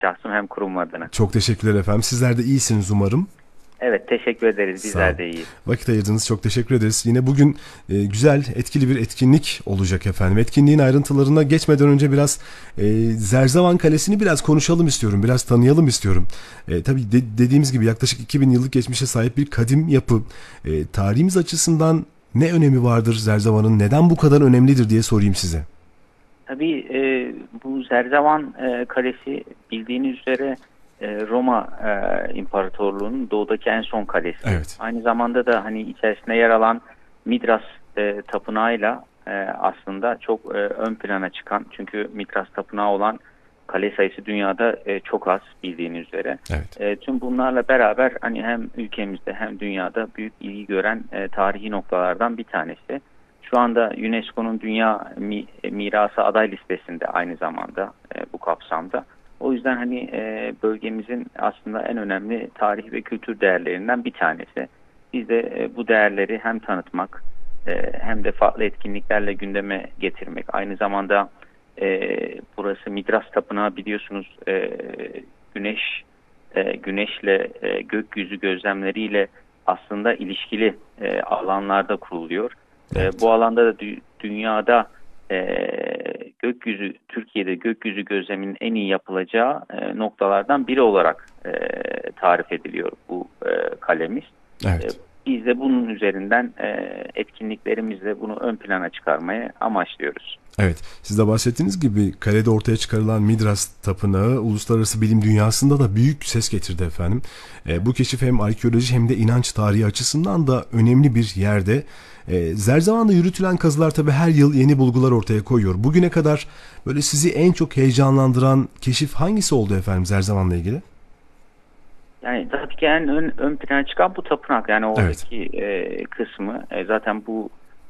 şahsım hem kurum adına. Çok teşekkürler efendim. Sizler de iyisiniz umarım. Evet, teşekkür ederiz. Sağ Bizler olun. de iyiyiz. Vakit ayırdınız. Çok teşekkür ederiz. Yine bugün güzel, etkili bir etkinlik olacak efendim. Etkinliğin ayrıntılarına geçmeden önce biraz Zerzavan Kalesi'ni biraz konuşalım istiyorum. Biraz tanıyalım istiyorum. Tabii dediğimiz gibi yaklaşık 2000 yıllık geçmişe sahip bir kadim yapı. Tarihimiz açısından ne önemi vardır Zerzavan'ın? Neden bu kadar önemlidir diye sorayım size. Tabii bu Zerzavan Kalesi bildiğiniz üzere Roma İmparatorluğu'nun doğudaki en son kalesi. Evet. Aynı zamanda da hani içerisinde yer alan Midras Tapınağı'yla aslında çok ön plana çıkan, çünkü Midras Tapınağı olan kale sayısı dünyada çok az bildiğiniz üzere. Evet. Tüm bunlarla beraber hani hem ülkemizde hem dünyada büyük ilgi gören tarihi noktalardan bir tanesi. Şu anda UNESCO'nun Dünya Mirası aday listesinde aynı zamanda bu kapsamda. O yüzden hani bölgemizin aslında en önemli tarih ve kültür değerlerinden bir tanesi. Biz de bu değerleri hem tanıtmak hem de farklı etkinliklerle gündeme getirmek. Aynı zamanda burası Midras Tapınağı, biliyorsunuz, güneşle gökyüzü gözlemleriyle aslında ilişkili alanlarda kuruluyor. Evet. Bu alanda da dünyada Türkiye'de gökyüzü gözleminin en iyi yapılacağı noktalardan biri olarak tarif ediliyor bu kalemiz. Evet. Biz de bunun üzerinden etkinliklerimizle bunu ön plana çıkarmayı amaçlıyoruz. Evet, siz de bahsettiğiniz gibi kalede ortaya çıkarılan Midras Tapınağı uluslararası bilim dünyasında da büyük ses getirdi efendim. Bu keşif hem arkeoloji hem de inanç tarihi açısından da önemli bir yerde. Zerzavan'da yürütülen kazılar tabii her yıl yeni bulgular ortaya koyuyor. Bugüne kadar böyle sizi en çok heyecanlandıran keşif hangisi oldu efendim Zerzavan'la ilgili? Yani tabii ki en ön plana çıkan bu tapınak. Yani Evet. oradaki kısmı zaten bu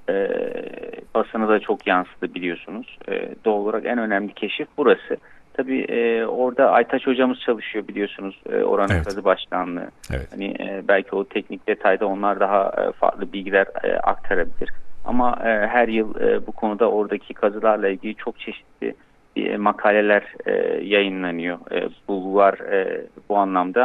basını da çok yansıdı, biliyorsunuz. Doğal olarak en önemli keşif burası. Tabii orada Aytaç hocamız çalışıyor, biliyorsunuz, oranın Evet. kazı başkanlığı. Evet. Hani belki o teknik detayda onlar daha farklı bilgiler aktarabilir. Ama her yıl bu konuda oradaki kazılarla ilgili çok çeşitli makaleler yayınlanıyor. Bulgular bu anlamda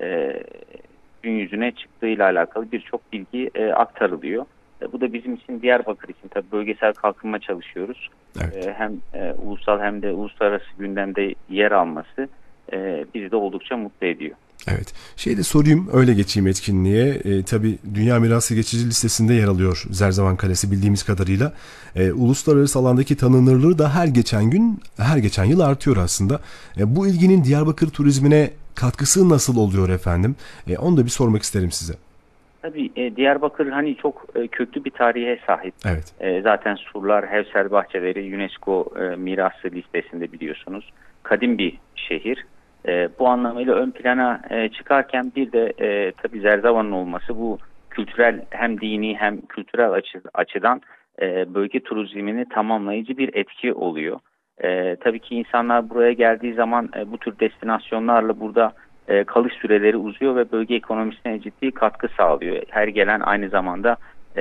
gün yüzüne çıktığıyla alakalı birçok bilgi aktarılıyor. Bu da bizim için, Diyarbakır için tabii bölgesel kalkınma çalışıyoruz. Evet. Hem ulusal hem de uluslararası gündemde yer alması bizi de oldukça mutlu ediyor. Evet. Şey de sorayım, öyle geçeyim etkinliğe. Tabii Dünya Mirası Geçici Listesi'nde yer alıyor Zerzavan Kalesi bildiğimiz kadarıyla. Uluslararası alandaki tanınırlığı da her geçen yıl artıyor aslında. Bu ilginin Diyarbakır turizmine katkısı nasıl oluyor efendim? Onu da bir sormak isterim size. Tabii Diyarbakır hani çok köklü bir tarihe sahip. Evet. Zaten surlar, Hevser bahçeleri UNESCO mirası listesinde, biliyorsunuz. Kadim bir şehir. Bu anlamıyla ön plana çıkarken bir de tabii Zerzavan'ın olması bu kültürel, hem dini hem kültürel açıdan bölge turizmini tamamlayıcı bir etki oluyor. Tabii ki insanlar buraya geldiği zaman bu tür destinasyonlarla burada kalış süreleri uzuyor ve bölge ekonomisine ciddi katkı sağlıyor. Her gelen aynı zamanda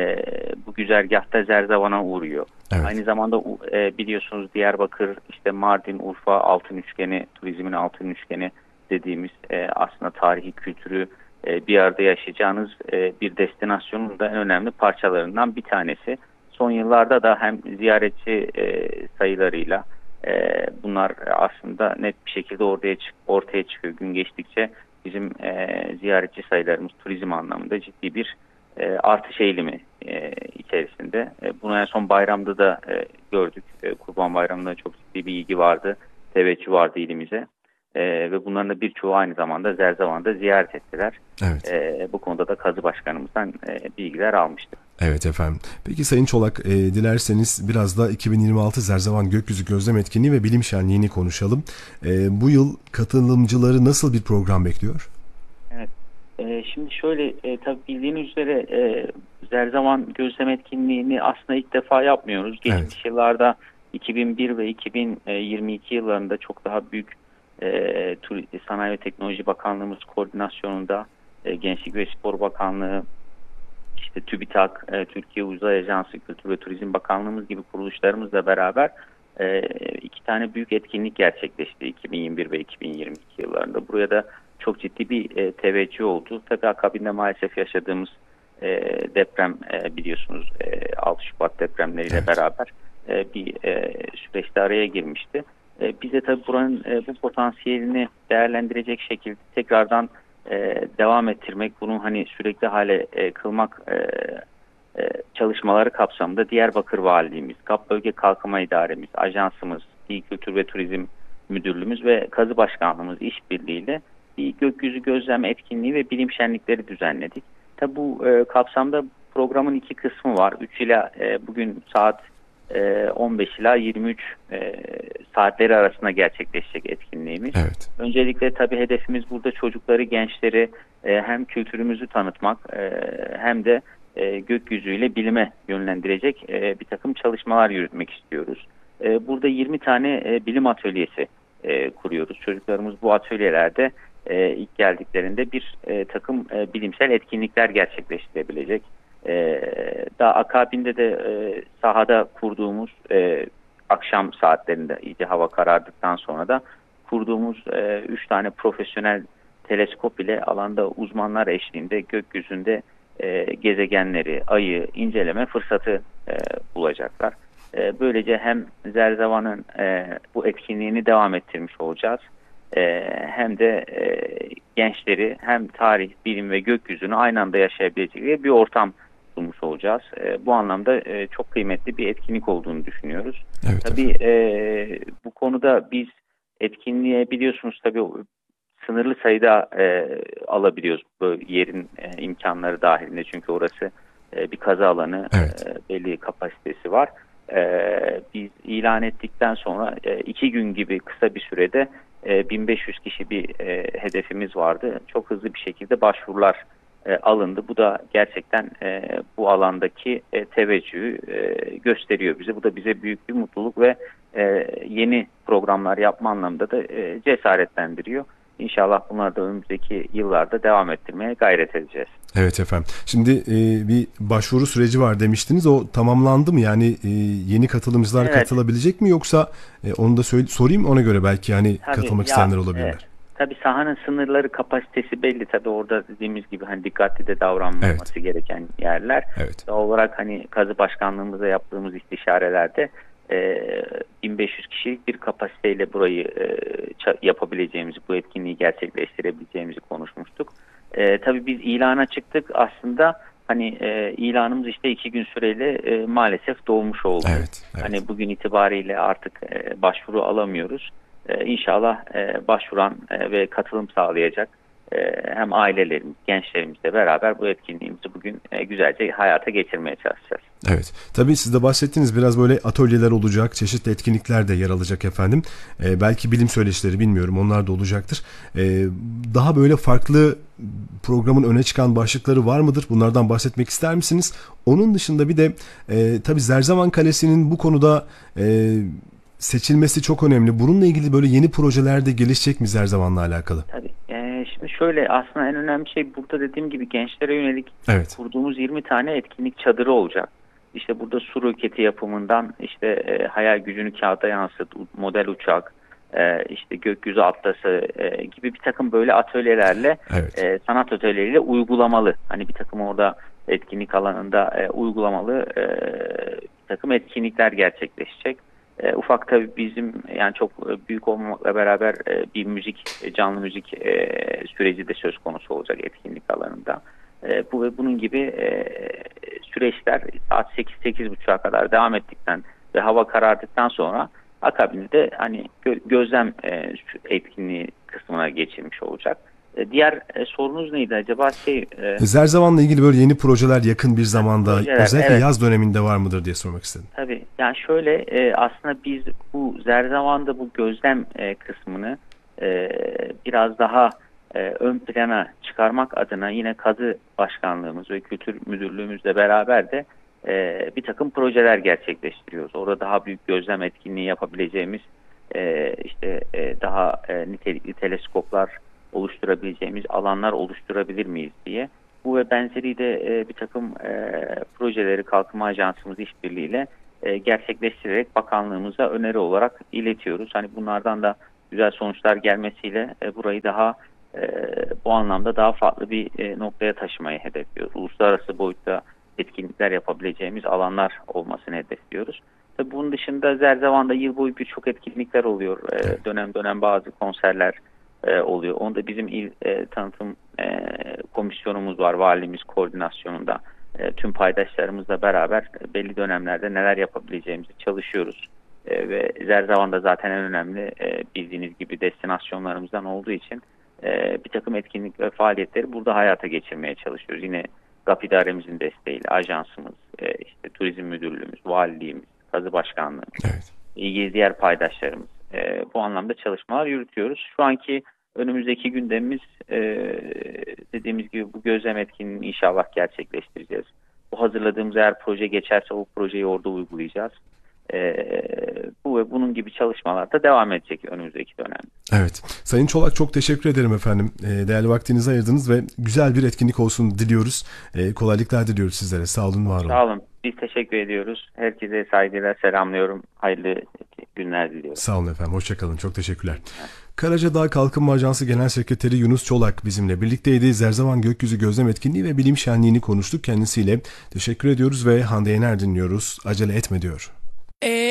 bu güzergahta Zerzavan'a uğruyor. Evet. Aynı zamanda biliyorsunuz Diyarbakır, işte Mardin, Urfa altın üçgeni, turizmin altın üçgeni dediğimiz aslında tarihi kültürü bir arada yaşayacağınız bir destinasyonun da en önemli parçalarından bir tanesi. Son yıllarda da hem ziyaretçi sayılarıyla bunlar aslında net bir şekilde ortaya çıkıyor. Gün geçtikçe bizim ziyaretçi sayılarımız turizm anlamında ciddi bir artış eğilimi içerisinde. Bunu en son bayramda da gördük. Kurban Bayramı'nda çok ciddi bir ilgi vardı, teveccüh vardı ilimize. Ve bunların da birçoğu aynı zamanda Zerzavan'da ziyaret ettiler. Evet. Bu konuda da Kazı Başkanımızdan bilgiler almıştık. Evet efendim. Peki Sayın Çolak, dilerseniz biraz da 2026 Zerzavan Gökyüzü Gözlem Etkinliği ve Bilim Şenliği'ni konuşalım. Bu yıl katılımcıları nasıl bir program bekliyor? Evet. Şimdi şöyle, tabii bildiğiniz üzere Zerzavan Gözlem Etkinliği'ni aslında ilk defa yapmıyoruz. Evet. Geçmiş yıllarda 2001 ve 2022 yıllarında çok daha büyük Sanayi ve Teknoloji Bakanlığımız koordinasyonunda Gençlik ve Spor Bakanlığı, işte TÜBİTAK, Türkiye Uzay Ajansı, Kültür ve Turizm Bakanlığımız gibi kuruluşlarımızla beraber iki tane büyük etkinlik gerçekleşti 2021 ve 2022 yıllarında. Buraya da çok ciddi bir teveccüh oldu. Tabii akabinde maalesef yaşadığımız deprem biliyorsunuz 6 Şubat depremleriyle beraber bir süreçte araya girmişti. Biz de tabii buranın bu potansiyelini değerlendirecek şekilde tekrardan devam ettirmek, bunu hani sürekli hale kılmak çalışmaları kapsamında Diyarbakır Valiliğimiz, KAP Bölge Kalkınma İdaremiz, ajansımız, İl Kültür ve Turizm Müdürlüğümüz ve Kazı Başkanlığımız işbirliğiyle bir gökyüzü gözlem etkinliği ve bilim şenlikleri düzenledik. Tabi bu kapsamda programın iki kısmı var. 3 ila bugün saat 15 ila 23 saatleri arasında gerçekleşecek etkinliğimiz. Evet. Öncelikle tabii hedefimiz burada çocukları, gençleri hem kültürümüzü tanıtmak hem de gökyüzüyle bilime yönlendirecek bir takım çalışmalar yürütmek istiyoruz. Burada 20 tane bilim atölyesi kuruyoruz. Çocuklarımız bu atölyelerde ilk geldiklerinde bir takım bilimsel etkinlikler gerçekleştirebilecek. Daha akabinde de sahada kurduğumuz akşam saatlerinde iyice hava karardıktan sonra da kurduğumuz 3 tane profesyonel teleskop ile alanda uzmanlar eşliğinde gökyüzünde gezegenleri, ayı inceleme fırsatı bulacaklar. Böylece hem Zerzevan'ın bu etkinliğini devam ettirmiş olacağız. Hem de gençleri hem tarih, bilim ve gökyüzünü aynı anda yaşayabilecekleri bir ortam sunmuş olacağız. Bu anlamda çok kıymetli bir etkinlik olduğunu düşünüyoruz. Evet, tabii bu konuda biz etkinliğe biliyorsunuz tabii sınırlı sayıda alabiliyoruz bu yerin imkanları dahilinde. Çünkü orası bir kaza alanı, belli kapasitesi var. Biz ilan ettikten sonra 2 gün gibi kısa bir sürede 1500 kişi bir hedefimiz vardı. Çok hızlı bir şekilde başvurular alındı. Bu da gerçekten bu alandaki teveccühü gösteriyor bize. Bu da bize büyük bir mutluluk ve yeni programlar yapma anlamında da cesaretlendiriyor. İnşallah bunları da önümüzdeki yıllarda devam ettirmeye gayret edeceğiz. Evet efendim. Şimdi bir başvuru süreci var demiştiniz. O tamamlandı mı? Yani yeni katılımcılar katılabilecek mi? Yoksa onu da sorayım, ona göre belki hani katılmak isteyenler olabilirler. Tabii sahanın sınırları, kapasitesi belli. Tabii orada dediğimiz gibi hani dikkatli de davranılması gereken yerler. Doğal olarak hani Kazı Başkanlığımıza yaptığımız istişarelerde 1500 kişilik bir kapasiteyle burayı yapabileceğimizi, bu etkinliği gerçekleştirebileceğimizi konuşmuştuk. Tabii biz ilana çıktık. Aslında hani ilanımız işte 2 gün süreyle maalesef dolmuş oldu. Hani bugün itibariyle artık başvuru alamıyoruz. İnşallah başvuran ve katılım sağlayacak hem ailelerimiz, gençlerimizle beraber bu etkinliğimizi bugün güzelce hayata geçirmeye çalışacağız. Evet. Tabii siz de bahsettiniz, biraz böyle atölyeler olacak, çeşitli etkinlikler de yer alacak efendim. Belki bilim söyleşileri, bilmiyorum, onlar da olacaktır. Daha böyle farklı programın öne çıkan başlıkları var mıdır? Bunlardan bahsetmek ister misiniz? Onun dışında bir de tabii Zerzevan Kalesi'nin bu konuda seçilmesi çok önemli. Bununla ilgili böyle yeni projeler de gelişecek mi Zerzevan'la alakalı? Tabii. Şimdi şöyle, aslında en önemli şey burada dediğim gibi gençlere yönelik kurduğumuz 20 tane etkinlik çadırı olacak. İşte burada su roketi yapımından işte hayal gücünü kağıda yansıt, model uçak, işte gökyüzü atlası gibi bir takım böyle atölyelerle sanat atölyeleriyle uygulamalı. Hani bir takım orada etkinlik alanında uygulamalı bir takım etkinlikler gerçekleşecek. Ufak tabii bizim yani çok büyük olmamakla beraber bir müzik, canlı müzik süreci de söz konusu olacak etkinlik alanında. Bu ve bunun gibi süreçler saat 8-8.30'a kadar devam ettikten ve hava karardıktan sonra akabinde de hani gözlem etkinliği kısmına geçilmiş olacak. Diğer sorunuz neydi acaba? Zerzevan'la ilgili böyle yeni projeler yakın bir zamanda, özellikle yaz döneminde var mıdır diye sormak istedim. Tabii. Yani şöyle, aslında biz bu Zerzevan'da bu gözlem kısmını biraz daha ön plana çıkarmak adına yine Kazı Başkanlığımız ve Kültür Müdürlüğümüzle beraber de bir takım projeler gerçekleştiriyoruz. Orada daha büyük gözlem etkinliği yapabileceğimiz işte daha nitelikli teleskoplar oluşturabileceğimiz alanlar oluşturabilir miyiz diye. Bu ve benzeri de bir takım projeleri Kalkınma Ajansımız işbirliğiyle gerçekleştirerek bakanlığımıza öneri olarak iletiyoruz. Hani bunlardan da güzel sonuçlar gelmesiyle burayı daha bu anlamda daha farklı bir noktaya taşımayı hedefliyoruz. Uluslararası boyutta etkinlikler yapabileceğimiz alanlar olmasını hedefliyoruz. Tabii bunun dışında Zerzevan'da yıl boyu birçok etkinlikler oluyor. Dönem dönem bazı konserler oluyor. Onda bizim il tanıtım komisyonumuz var, valimiz koordinasyonunda. Tüm paydaşlarımızla beraber belli dönemlerde neler yapabileceğimizi çalışıyoruz. Ve Zerzevan'da zaten en önemli bildiğiniz gibi destinasyonlarımızdan olduğu için bir takım etkinlik ve faaliyetleri burada hayata geçirmeye çalışıyoruz. Yine GAP İdaremizin desteğiyle ajansımız, işte turizm müdürlüğümüz, valiliğimiz, kazı başkanlığımız, evet, ilgili diğer paydaşlarımız bu anlamda çalışmalar yürütüyoruz. Şu anki önümüzdeki gündemimiz dediğimiz gibi bu gözlem etkinliğini inşallah gerçekleştireceğiz. Bu hazırladığımız eğer proje geçerse o projeyi orada uygulayacağız. Bu ve bunun gibi çalışmalar da devam edecek önümüzdeki dönemde. Evet. Sayın Çolak, çok teşekkür ederim efendim. Değerli vaktinizi ayırdınız ve güzel bir etkinlik olsun diliyoruz. Kolaylıklar diliyoruz sizlere. Sağ olun, var olun. Sağ olun. Biz teşekkür ediyoruz. Herkese saygılar selamlıyorum. Hayırlı günler diliyorum. Sağ olun efendim. Hoşçakalın. Çok teşekkürler. Evet. Karacadağ Kalkınma Ajansı Genel Sekreteri Yunus Çolak bizimle birlikteydi. Zerzevan Gökyüzü Gözlem Etkinliği ve Bilim Şenliği'ni konuştuk kendisiyle. Teşekkür ediyoruz ve Hande Yener dinliyoruz. Acele etme diyor.